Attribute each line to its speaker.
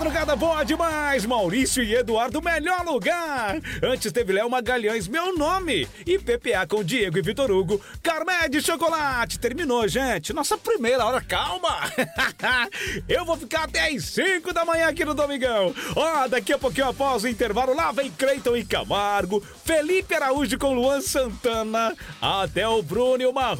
Speaker 1: madrugada boa demais, Maurício e Eduardo, melhor lugar. Antes teve Léo Magalhães, meu nome. E PPA com Diego e Vitor Hugo. Carmé de chocolate. Terminou, gente. Nossa primeira hora, calma. Eu vou ficar até às 5 da manhã aqui no Domingão. Ó, daqui a pouquinho após o intervalo, lá vem Cleiton e Camargo, Felipe Araújo com Luan Santana, até o Bruno e o Marrom